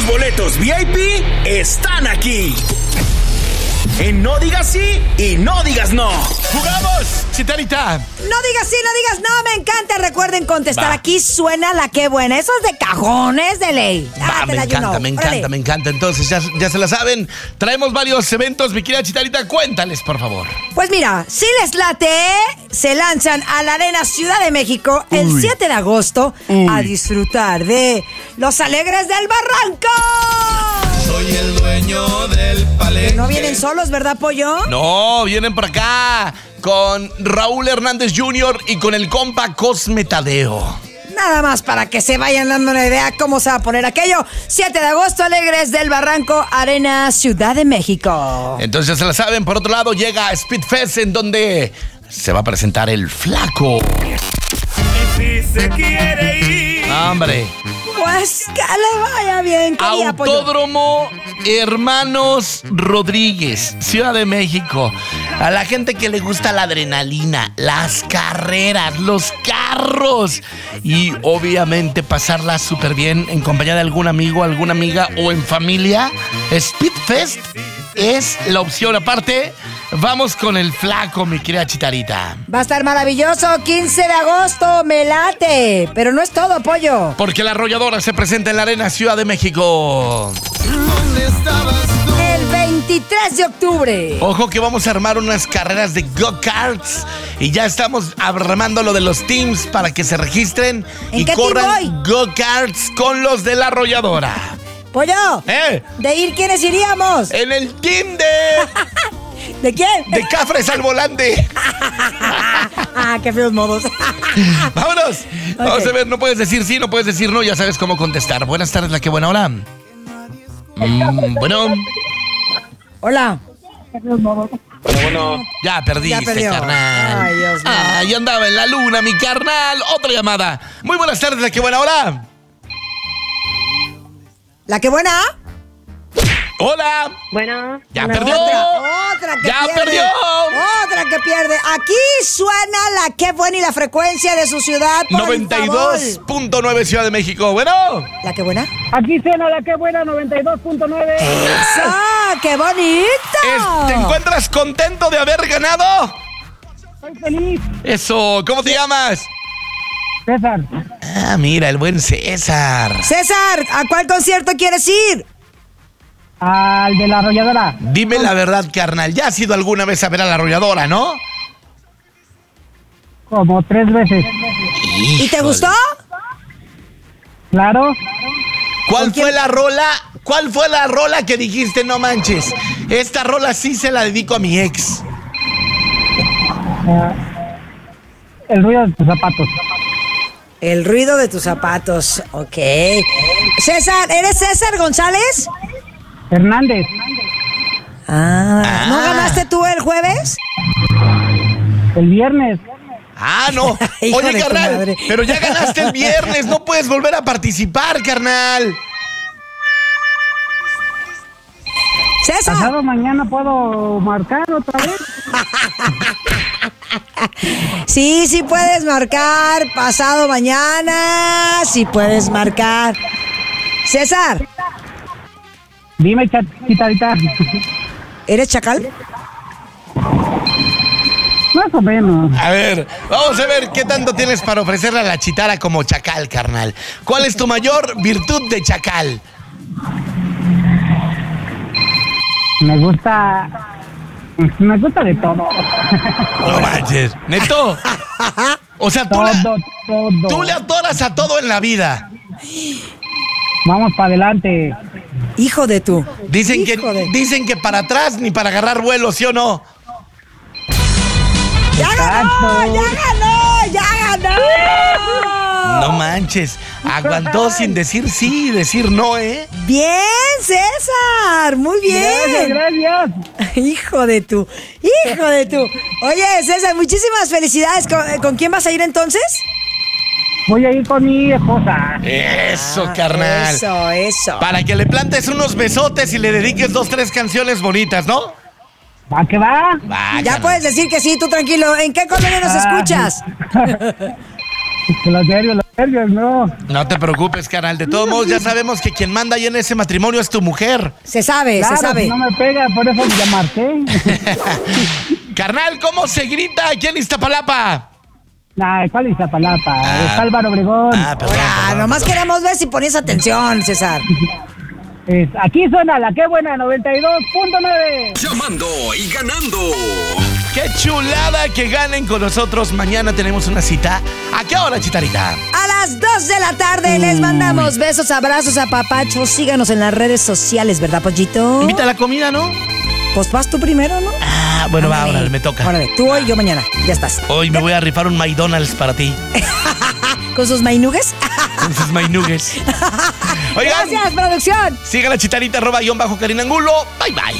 boletos VIP están aquí. En No Digas Sí y No Digas No. ¡Jugamos, Chiterita! No digas sí, no digas no, me encanta. Recuerden contestar. Va. Aquí suena la que buena. Eso es de cajones de ley. Va, me encanta. Entonces, ya se la saben. Traemos varios eventos, mi querida Chitarita. Cuéntales, por favor. Pues mira, si les late, se lanzan a la Arena Ciudad de México el 7 de agosto a disfrutar de Los Alegres del Barranco. Soy el dueño del palenque. No vienen solos, ¿verdad, Pollo? No, vienen por acá con Raúl Hernández Jr. y con el compa Cosme Tadeo. Nada más para que se vayan dando una idea cómo se va a poner aquello. 7 de agosto, Alegres del Barranco, Arena Ciudad de México. Entonces ya se la saben. Por otro lado llega Speedfest, en donde se va a presentar el Flaco. Y si se quiere ir. ¡Hombre! Pues que le vaya bien. ¿Qué día, Pollo? Autódromo Hermanos Rodríguez, Ciudad de México. A la gente que le gusta la adrenalina, las carreras, los carros y obviamente pasarla súper bien en compañía de algún amigo, alguna amiga o en familia, Speedfest es la opción. Aparte, vamos con el Flaco, mi querida Chitarita. Va a estar maravilloso, 15 de agosto, me late. Pero no es todo, Pollo. Porque la arrolladora se presenta en la Arena Ciudad de México. ¿Dónde estabas tú? El 23 de octubre. Ojo que vamos a armar unas carreras de go-karts y ya estamos armando lo de los teams para que se registren ¿En y qué team corran go-karts con los de la arrolladora. Pollo, ¿de ir quiénes iríamos? En el team ¿De quién? de Cafres al volante. Qué feos modos. Vámonos. Vamos a ver, no puedes decir sí, no puedes decir no, ya sabes cómo contestar. Buenas tardes, la que buena hora. Bueno. Hola. Bueno, Ya perdiste, Ya perdió. carnal. Ay, Dios mío. Ahí andaba en la luna, mi carnal. Otra llamada. Muy buenas tardes, la que buena hora. ¿La que buena? Hola. Bueno. Ya buenas perdió. Otra que ¡Ya pierde. perdió! Otra que pierde. Aquí suena la que buena y la frecuencia de su ciudad. Por el favor. 92.9 Ciudad de México. Bueno. ¿La que buena? Aquí suena la que buena 92.9. ¡Eso! ¡Qué bonito! ¿Te encuentras contento de haber ganado? Estoy feliz. Eso. ¿Cómo te llamas? César, Ah, mira, el buen César. César, ¿a cuál concierto quieres ir? al de la arrolladora. Dime la verdad, carnal. Ya has ido alguna vez a ver a la arrolladora, ¿no? Como 3 veces. ¿Y te gustó? Claro. ¿Cuál fue la rola que dijiste, no manches? Esta rola sí se la dedico a mi ex. El ruido de tus zapatos. El ruido de tus zapatos. Ok. César, ¿eres César González? Hernández. ¿No ganaste tú el jueves? El viernes. Ah, no. Hijo de Oye, tu carnal, madre. pero ya ganaste el viernes. No puedes volver a participar, carnal. César. Pasado mañana puedo marcar otra vez. Sí puedes marcar. Pasado mañana, sí puedes marcar. César, Dime, Chitarita. ¿eres chacal? Más o menos. A ver, vamos a ver qué tanto tienes para ofrecerle a la chitara como chacal, carnal. ¿Cuál es tu mayor virtud de chacal? Me gusta de todo. No manches. ¿Neto? O sea, Todo. tú le atoras a todo en la vida. Vamos para adelante. Hijo de tú. Dicen Hijo que para atrás ni para agarrar vuelo, ¿sí o no? ¡Ya ganó! Exacto. ¡Ya ganó! No manches. Aguantó sin decir sí y decir no, ¿eh? Bien, César. Muy bien. Gracias. Hijo de tú. Oye, César, muchísimas felicidades. ¿Con quién vas a ir entonces? Voy a ir con mi esposa. Eso, carnal. Eso. Para que le plantes unos besotes y le dediques 2, 3 canciones bonitas, ¿no? ¿Va que va? Va, Ya carnal. puedes decir que sí, tú tranquilo. ¿En qué colonia nos escuchas? Que los diarios Nervios, no. No te preocupes, carnal. De todos modos, ya sabemos que quien manda ahí en ese matrimonio es tu mujer. Se sabe, Claro, se sabe. si no me pega, por eso ya marqué. Carnal, ¿cómo se grita aquí en Iztapalapa? Nah, ¿cuál es Iztapalapa? Ah. Es Álvaro Obregón. Perdón. Nomás queremos ver si pones atención, César. Aquí suena la que buena 92.9. Llamando y ganando. ¡Qué chulada que ganen con nosotros! Mañana tenemos una cita. ¿A qué hora, Chitarita? A las 2 de la tarde les mandamos besos, abrazos, apapachos. Síganos en las redes sociales, ¿verdad, Pollito? Invita a la comida, ¿no? Pues vas tú primero, ¿no? Bueno, va, Ándale. órale, me toca. Órale, tú hoy, yo mañana. Ya estás. Hoy me voy a rifar un McDonald's para ti. ¿Con sus mainugues? Con sus mainugues. Oigan, Gracias, producción. siga la Chitarita, @Karina Angulo. Bye, bye.